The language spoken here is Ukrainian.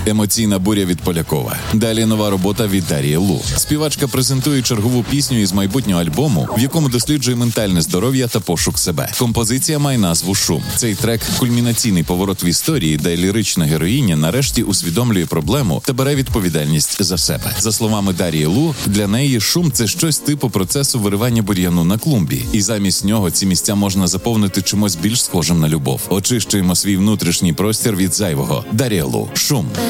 Емоційна буря від Полякова. Далі нова робота від Дарії Лу. Співачка презентує чергову пісню із майбутнього альбому, в якому досліджує ментальне здоров'я та пошук себе. Композиція має назву «Шум». Цей трек – кульмінаційний поворот в історії, де лірична героїня нарешті усвідомлює проблему та бере відповідальність за себе. За словами Дарії Лу, для неї шум – це щось типу процесу виривання бур'яну на клумбі. І замість нього ці місця можна заповнити чимось більш схожим на любов. Очищуємо свій внутрішній простір від зайвого. Дарія Лу. «Шум».